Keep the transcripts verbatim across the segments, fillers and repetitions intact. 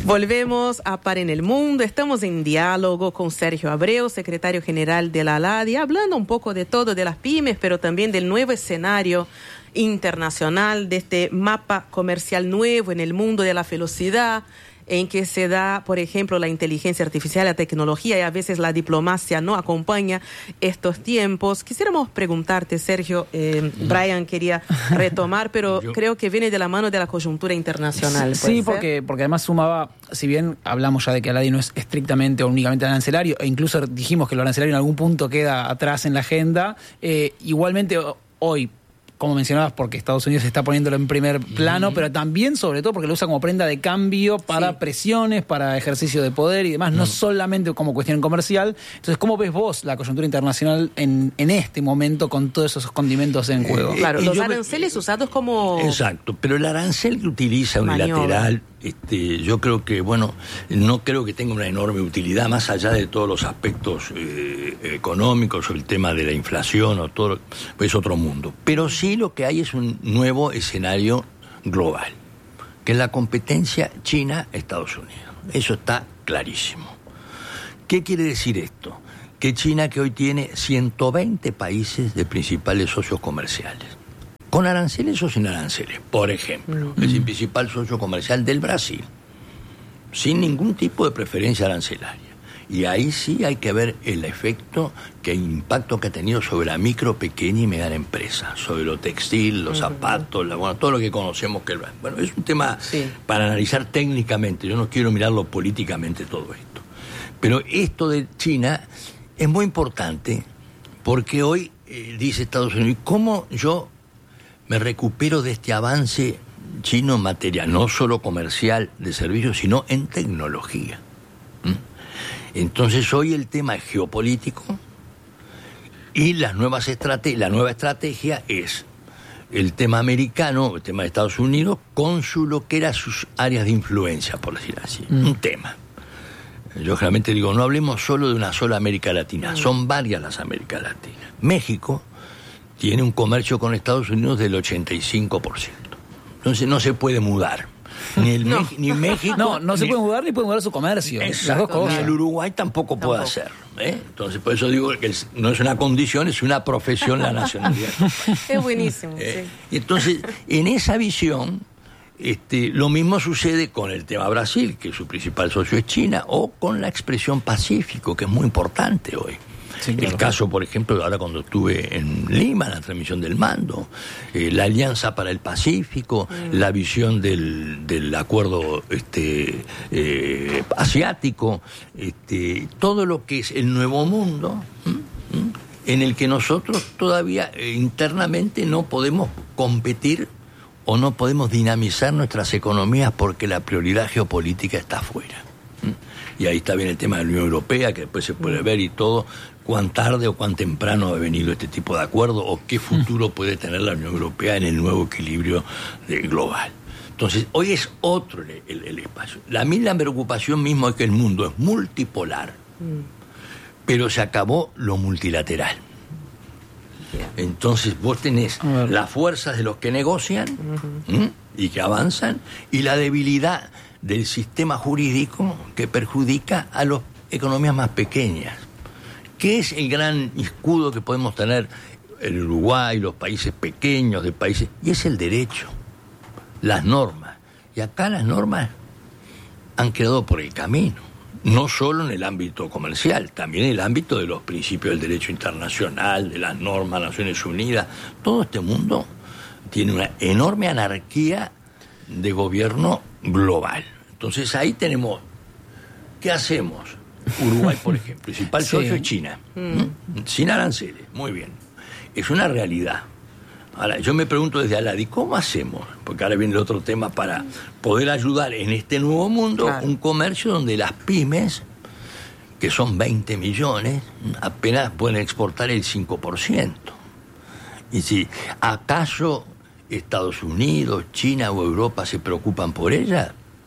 Volvemos a Par en el Mundo. Estamos en diálogo con Sergio Abreu, secretario general de la ALADI, hablando un poco de todo, de las pymes, pero también del nuevo escenario internacional, de este mapa comercial nuevo en el mundo de la velocidad, en que se da, por ejemplo, la inteligencia artificial, la tecnología, y a veces la diplomacia no acompaña estos tiempos. Quisiéramos preguntarte, Sergio, eh, Brian quería retomar, pero Yo... creo que viene de la mano de la coyuntura internacional. Sí, porque, porque además sumaba, si bien hablamos ya de que ALADI no es estrictamente o únicamente arancelario, e incluso dijimos que lo arancelario en algún punto queda atrás en la agenda, eh, igualmente hoy, como mencionabas, porque Estados Unidos está poniéndolo en primer plano, mm. pero también, sobre todo, porque lo usa como prenda de cambio para sí. presiones, para ejercicio de poder y demás, mm. no solamente como cuestión comercial. Entonces, ¿cómo ves vos la coyuntura internacional en, en este momento con todos esos condimentos en juego? Eh, claro, eh, los yo aranceles me, usados como... Exacto, pero el arancel que utiliza unilateral, este, yo creo que, bueno, no creo que tenga una enorme utilidad, más allá de todos los aspectos eh, económicos, o el tema de la inflación, o todo, pues otro mundo. Pero sí lo que hay es un nuevo escenario global, que es la competencia China-Estados Unidos. Eso está clarísimo. ¿Qué quiere decir esto? Que China, que hoy tiene ciento veinte países de principales socios comerciales, con aranceles o sin aranceles, por ejemplo, mm. es el principal socio comercial del Brasil, sin ningún tipo de preferencia arancelaria. Y ahí sí hay que ver el efecto, que el impacto que ha tenido sobre la micro, pequeña y mediana empresa, sobre lo textil, los uh-huh. zapatos, la, bueno, todo lo que conocemos que bueno, es un tema sí. para analizar técnicamente. Yo no quiero mirarlo políticamente todo esto. Pero esto de China es muy importante porque hoy eh, dice Estados Unidos, ¿cómo yo me recupero de este avance chino en materia no solo comercial de servicios, sino en tecnología? ¿Mm? Entonces hoy el tema es geopolítico y las nuevas estrate- la nueva estrategia es el tema americano, el tema de Estados Unidos, con su lo que eran sus áreas de influencia, por decir así. Mm. Un tema. Yo generalmente digo, no hablemos solo de una sola América Latina, mm. son varias las Américas Latinas. México tiene un comercio con Estados Unidos del ochenta y cinco por ciento. Entonces no se puede mudar. Ni, el no. Mex- ni México... No, no ni, se puede mudar ni puede mudar su comercio. Exacto, las dos cosas. Ni el Uruguay tampoco, tampoco. puede hacerlo. ¿eh? Entonces, por eso digo que es, no es una condición, es una profesión la nacionalidad. Es buenísimo, ¿Eh? sí. Entonces, en esa visión, este, lo mismo sucede con el tema Brasil, que su principal socio es China, o con la expresión Pacífico, que es muy importante hoy. Sí, claro. El caso, por ejemplo, ahora cuando estuve en Lima, la transmisión del mando, eh, la Alianza para el Pacífico, mm. la visión del, del acuerdo este, eh, asiático, este, todo lo que es el nuevo mundo, ¿m? ¿m? en el que nosotros todavía eh, internamente no podemos competir o no podemos dinamizar nuestras economías porque la prioridad geopolítica está afuera. ¿m? Y ahí está bien el tema de la Unión Europea, que después se puede ver y todo, cuán tarde o cuán temprano ha venido este tipo de acuerdo o qué futuro puede tener la Unión Europea en el nuevo equilibrio de, global. Entonces, hoy es otro el, el, el espacio. La misma preocupación misma es que el mundo es multipolar, mm. pero se acabó lo multilateral. Yeah. Entonces, vos tenés las fuerzas de los que negocian uh-huh. y que avanzan y la debilidad del sistema jurídico que perjudica a las economías más pequeñas. ¿Qué es el gran escudo que podemos tener el Uruguay, los países pequeños de países? Y es el derecho, las normas. Y acá las normas han quedado por el camino, no solo en el ámbito comercial, también en el ámbito de los principios del derecho internacional, de las normas, Naciones Unidas. Todo este mundo tiene una enorme anarquía de gobierno global. Entonces ahí tenemos, ¿qué hacemos? Uruguay, por ejemplo, principal socio sí. es China, mm. sin aranceles, muy bien. Es una realidad. Ahora, yo me pregunto desde ALADI, ¿cómo hacemos? Porque ahora viene el otro tema para poder ayudar en este nuevo mundo, claro. un comercio donde las pymes, que son veinte millones, apenas pueden exportar el cinco por ciento. Y si acaso Estados Unidos, China o Europa se preocupan por ellas,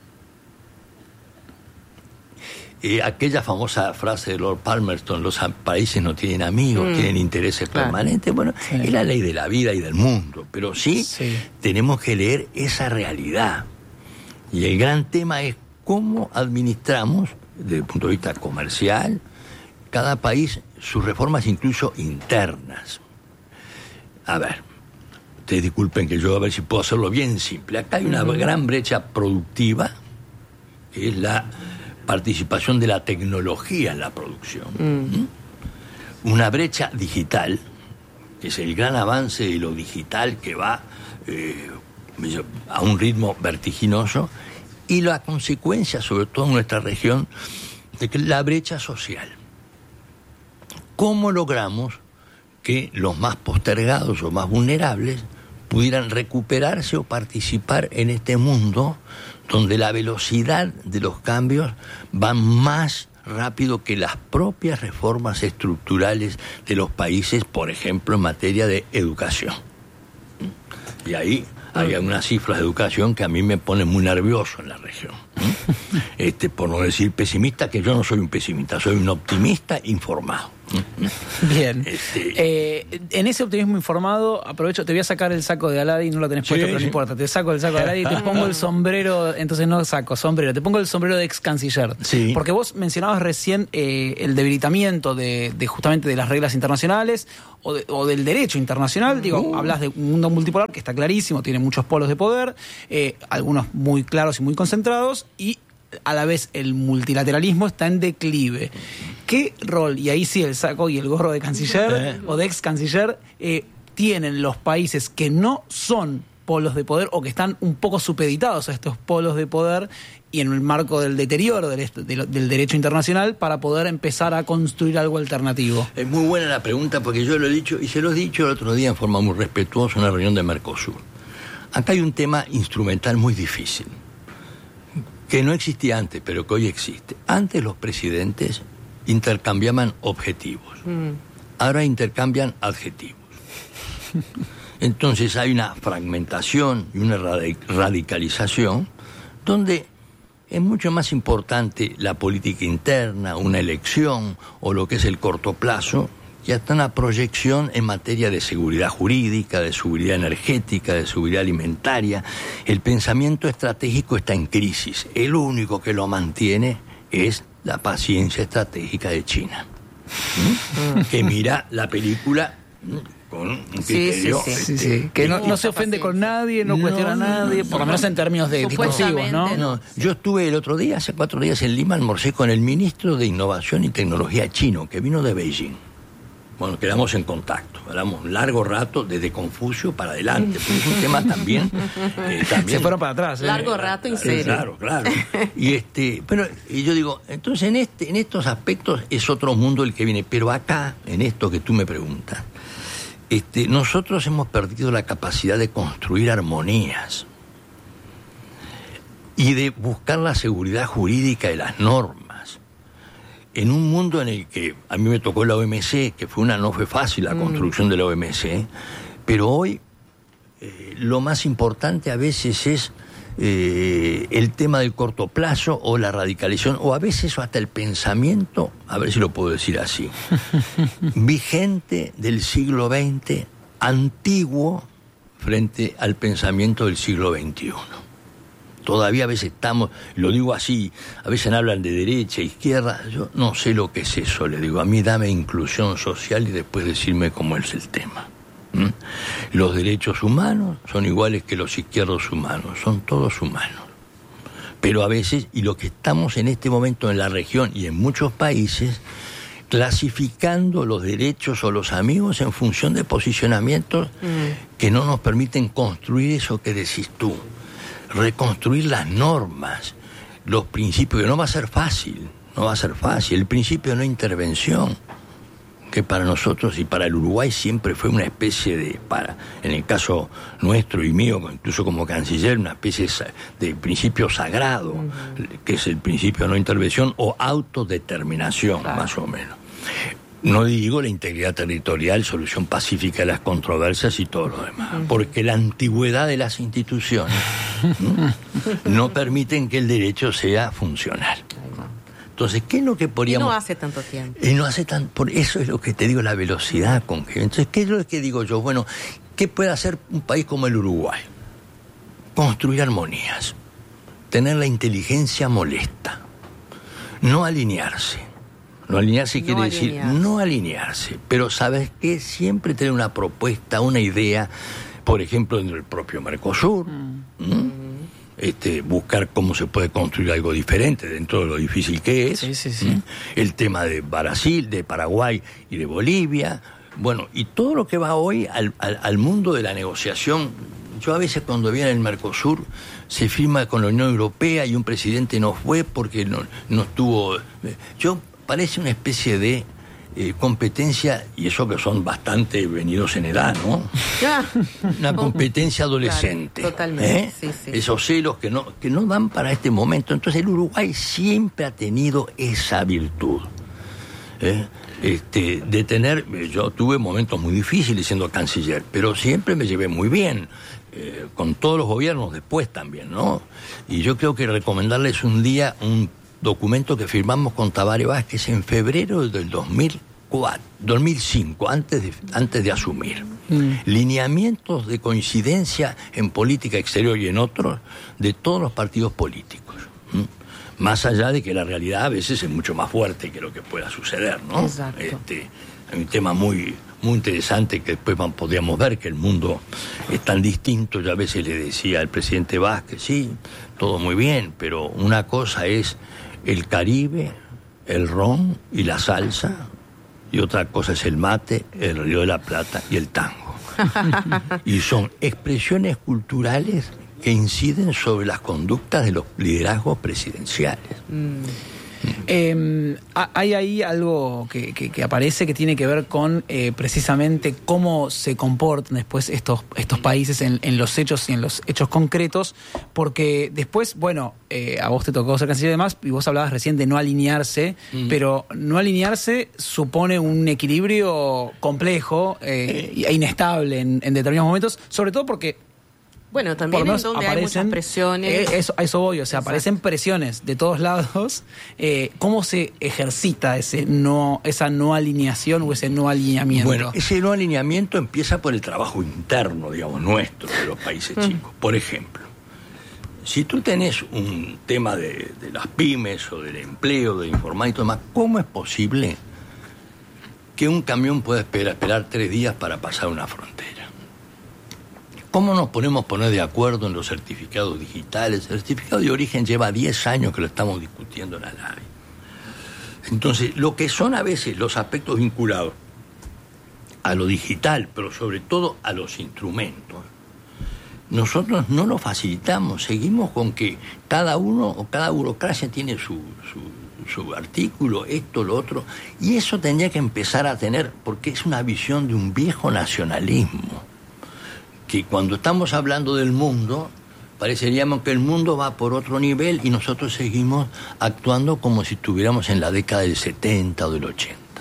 Eh, aquella famosa frase de Lord Palmerston, los países no tienen amigos, mm. tienen intereses claro. permanentes, bueno, sí. es la ley de la vida y del mundo, pero sí, sí tenemos que leer esa realidad. Y el gran tema es cómo administramos, desde el punto de vista comercial, cada país sus reformas incluso internas. A ver, ustedes disculpen que yo a ver si puedo hacerlo bien simple. Acá hay una gran brecha productiva, que es la participación de la tecnología en la producción. Mm. Una brecha digital, que es el gran avance de lo digital que va eh, a un ritmo vertiginoso, y la consecuencia, sobre todo en nuestra región, de que la brecha social. ¿Cómo logramos que los más postergados o más vulnerables pudieran recuperarse o participar en este mundo donde la velocidad de los cambios va más rápido que las propias reformas estructurales de los países, por ejemplo, en materia de educación? Y ahí hay unas cifras de educación que a mí me ponen muy nervioso en la región. Este, por no decir pesimista, que yo no soy un pesimista, soy un optimista informado. Bien. Este... Eh, en ese optimismo informado, aprovecho, te voy a sacar el saco de Aladdin, no lo tenés puesto, sí, pero sí. No importa, te saco el saco de Aladdin y te pongo el sombrero, entonces no saco sombrero, te pongo el sombrero de ex canciller. Sí. Porque vos mencionabas recién eh, el debilitamiento de, de justamente de las reglas internacionales o, de, o del derecho internacional. Digo, uh. hablas de un mundo multipolar que está clarísimo, tiene muchos polos de poder, eh, algunos muy claros y muy concentrados, y a la vez el multilateralismo está en declive. ¿Qué rol, y ahí sí el saco y el gorro de canciller eh. o de ex canciller, eh, tienen los países que no son polos de poder o que están un poco supeditados a estos polos de poder y en el marco del deterioro del, del, del derecho internacional para poder empezar a construir algo alternativo? Es muy buena la pregunta, porque yo lo he dicho y se lo he dicho el otro día en forma muy respetuosa en una reunión de Mercosur. Acá hay un tema instrumental muy difícil, que no existía antes, pero que hoy existe. Antes los presidentes intercambiaban objetivos. Mm. Ahora intercambian adjetivos. Entonces hay una fragmentación y una radicalización donde es mucho más importante la política interna, una elección o lo que es el corto plazo, y hasta una proyección en materia de seguridad jurídica, de seguridad energética, de seguridad alimentaria. El pensamiento estratégico está en crisis. El único que lo mantiene es la paciencia estratégica de China, ¿Mm? que mira la película con un criterio... Sí, sí, sí. sí, sí. Que no, no se ofende con nadie, no, no cuestiona a nadie, no, por lo menos no, en términos de discursivos, ¿no? ¿no? Yo estuve el otro día, hace cuatro días en Lima, almorcé con el ministro de Innovación y Tecnología chino, que vino de Beijing. Bueno, quedamos en contacto, hablamos un largo rato desde Confucio para adelante, porque es un tema también... Eh, también se fueron para atrás. ¿eh? Largo rato, en serio. Claro, claro. Y, este, pero, y yo digo, entonces en, este, en estos aspectos es otro mundo el que viene, pero acá, en esto que tú me preguntas, este, nosotros hemos perdido la capacidad de construir armonías y de buscar la seguridad jurídica de las normas. En un mundo en el que a mí me tocó la O M C, que fue una no fue fácil la construcción mm. de la O M C, pero hoy eh, lo más importante a veces es eh, el tema del corto plazo o la radicalización, o a veces hasta el pensamiento, a ver si lo puedo decir así, vigente del siglo veinte, antiguo frente al pensamiento del siglo veintiuno. Todavía a veces estamos, lo digo así, a veces hablan de derecha, izquierda, yo no sé lo que es eso, le digo, a mí dame inclusión social y después decirme cómo es el tema. ¿Mm? Los derechos humanos son iguales que los izquierdos humanos, son todos humanos. Pero a veces, y lo que estamos en este momento en la región y en muchos países, clasificando los derechos o los amigos en función de posicionamientos mm. que no nos permiten construir eso que decís tú. Reconstruir las normas, los principios, que no va a ser fácil, no va a ser fácil. El principio de no intervención, que para nosotros y para el Uruguay siempre fue una especie de, para en el caso nuestro y mío, incluso como canciller, una especie de principio sagrado, uh-huh. que es el principio de no intervención o autodeterminación, claro. más o menos. No digo la integridad territorial, solución pacífica de las controversias y todo lo demás, porque la antigüedad de las instituciones no, no permiten que el derecho sea funcional. Entonces, ¿qué es lo que podríamos...? Y no hace tanto tiempo. Y no hace tan... Por eso es lo que te digo, la velocidad con que... Entonces, ¿qué es lo que digo yo? Bueno, ¿qué puede hacer un país como el Uruguay? Construir armonías. tener la inteligencia molesta, no alinearse. No alinearse quiere no decir alinearse. no alinearse, pero ¿sabes qué? Siempre tener una propuesta, una idea, por ejemplo, en el propio Mercosur, mm. ¿Mm? Este, buscar cómo se puede construir algo diferente dentro de lo difícil que es, sí, sí, sí. ¿Mm? El tema de Brasil, de Paraguay y de Bolivia, bueno, y todo lo que va hoy al, al, al mundo de la negociación. Yo a veces cuando viene el Mercosur se firma con la Unión Europea y un presidente no fue porque no, no estuvo... Yo parece una especie de eh, competencia, y eso que son bastante venidos en edad, ¿no? Ya. Una competencia adolescente. Claro, totalmente, ¿eh? sí, sí. Esos celos que no, que no dan para este momento. Entonces el Uruguay siempre ha tenido esa virtud. ¿eh? Este, de tener, yo tuve momentos muy difíciles siendo canciller, pero siempre me llevé muy bien. Eh, con todos los gobiernos después también, ¿no? Y yo creo que recomendarles un día un documento que firmamos con Tabaré Vázquez en febrero del dos mil cuatro, dos mil cinco, antes de, antes de asumir. Mm. Lineamientos de coincidencia en política exterior y en otros de todos los partidos políticos. ¿Mm? Más allá de que la realidad a veces es mucho más fuerte que lo que pueda suceder, ¿no? Exacto. Este, hay un tema muy, muy interesante que después podríamos ver, que el mundo es tan distinto. Yo a veces le decía al presidente Vázquez, sí, todo muy bien, pero una cosa es el Caribe, el ron y la salsa, y otra cosa es el mate, el Río de la Plata y el tango. Y son expresiones culturales que inciden sobre las conductas de los liderazgos presidenciales. Mm. Eh, hay ahí algo que, que, que aparece que tiene que ver con eh, precisamente cómo se comportan después estos, estos países en, en los hechos y en los hechos concretos, porque después, bueno, eh, a vos te tocó ser canciller y demás, y vos hablabas recién de no alinearse, mm. pero no alinearse supone un equilibrio complejo eh, e inestable en, en determinados momentos, sobre todo porque... Bueno, también en donde hay muchas presiones. Eh, eso, a eso voy, o sea, Exacto. aparecen presiones de todos lados. Eh, ¿Cómo se ejercita ese no, esa no alineación o ese no alineamiento? Bueno, ese no alineamiento empieza por el trabajo interno, digamos, nuestro, de los países chicos. Por ejemplo, si tú tenés un tema de, de las pymes o del empleo, de informar y todo demás, ¿cómo es posible que un camión pueda esperar, esperar tres días para pasar una frontera? ¿Cómo nos ponemos a poner de acuerdo en los certificados digitales? El certificado de origen lleva diez años que lo estamos discutiendo en la nave. Entonces, lo que son a veces los aspectos vinculados a lo digital, pero sobre todo a los instrumentos, nosotros no lo facilitamos. Seguimos con que cada uno o cada burocracia tiene su, su, su artículo, esto, lo otro, y eso tendría que empezar a tener, porque es una visión de un viejo nacionalismo. Que cuando estamos hablando del mundo, pareceríamos que el mundo va por otro nivel y nosotros seguimos actuando como si estuviéramos en la década del setenta o del ochenta.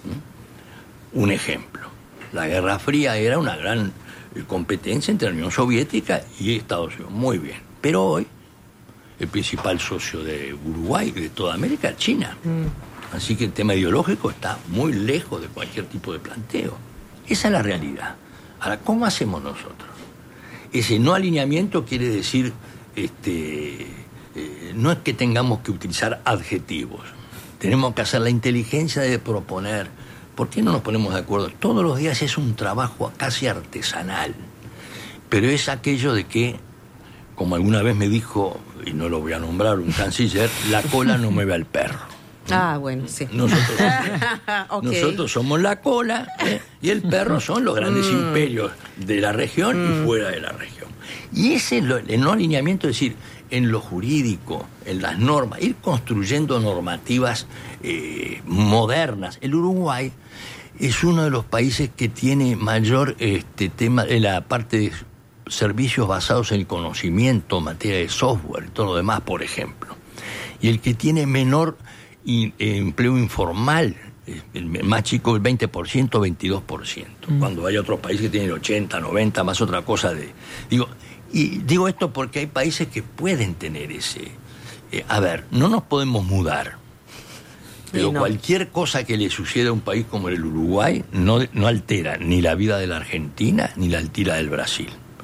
¿Mm? Un ejemplo, la Guerra Fría era una gran competencia entre la Unión Soviética y Estados Unidos, muy bien. Pero hoy, el principal socio de Uruguay y de toda América es China. Mm. Así que el tema ideológico está muy lejos de cualquier tipo de planteo. Esa es la realidad. Ahora, ¿cómo hacemos nosotros? Ese no alineamiento quiere decir, este, eh, no es que tengamos que utilizar adjetivos, tenemos que hacer la inteligencia de proponer. ¿Por qué no nos ponemos de acuerdo? Todos los días es un trabajo casi artesanal, pero es aquello de que, como alguna vez me dijo, y no lo voy a nombrar, un canciller, la cola no mueve al perro. Ah, bueno, sí. Nosotros, okay. nosotros somos la cola, ¿eh? Y el perro son los grandes mm. imperios de la región mm. y fuera de la región. Y ese es lo, el no alineamiento, es decir, en lo jurídico, en las normas, ir construyendo normativas eh, modernas. El Uruguay es uno de los países que tiene mayor este tema en la parte de servicios basados en el conocimiento, materia de software y todo lo demás, por ejemplo. Y el que tiene menor y, eh, empleo informal, el más chico el veinte por ciento, veintidós por ciento, mm. cuando hay otros países que tienen ochenta, noventa, más otra cosa de... Digo, y digo esto porque hay países que pueden tener ese... Eh, a ver, no nos podemos mudar, pero no. Cualquier cosa que le suceda a un país como el Uruguay no, no altera ni la vida de la Argentina ni la altera del Brasil.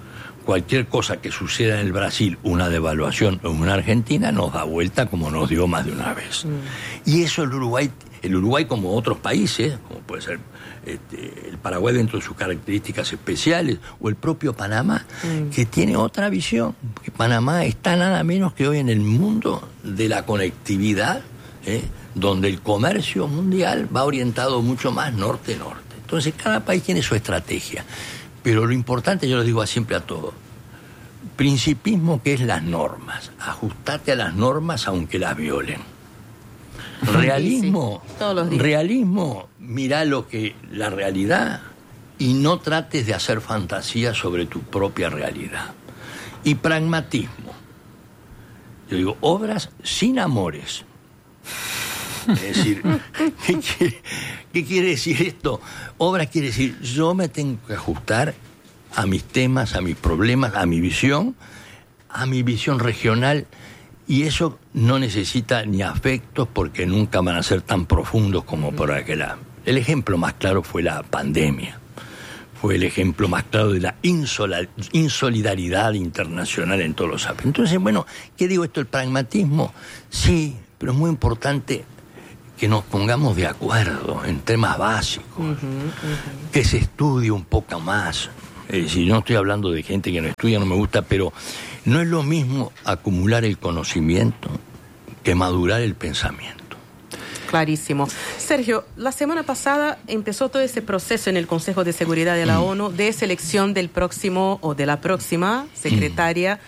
cualquier cosa que suceda en el Brasil, una devaluación o una Argentina, nos da vuelta como nos dio más de una vez. Mm. Y eso el Uruguay, el Uruguay como otros países, como puede ser este, el Paraguay dentro de sus características especiales, o el propio Panamá, mm. que tiene otra visión, que Panamá está nada menos que hoy en el mundo de la conectividad, ¿eh? donde el comercio mundial va orientado mucho más norte-norte. Entonces cada país tiene su estrategia. Pero lo importante, yo lo digo siempre a todos, principismo que es las normas, ajustate a las normas aunque las violen. Realismo, sí, sí, todos los días. Realismo, mirá lo que la realidad y no trates de hacer fantasía sobre tu propia realidad. Y pragmatismo, yo digo, obras sin amores. Es decir, ¿qué quiere, ¿qué quiere decir esto? Obra quiere decir, yo me tengo que ajustar a mis temas, a mis problemas, a mi visión, a mi visión regional, y eso no necesita ni afectos porque nunca van a ser tan profundos como por aquel lado. El ejemplo más claro fue la pandemia. Fue el ejemplo más claro de la insola, insolidaridad internacional en todos los aspectos. Entonces, bueno, ¿qué digo esto? El pragmatismo, sí, pero es muy importante que nos pongamos de acuerdo en temas básicos, uh-huh, uh-huh. que se estudie un poco más. Es decir, yo no estoy hablando de gente que no estudia, no me gusta, pero no es lo mismo acumular el conocimiento que madurar el pensamiento. Clarísimo. Sergio, la semana pasada empezó todo ese proceso en el Consejo de Seguridad de la mm. ONU de selección del próximo o de la próxima secretaria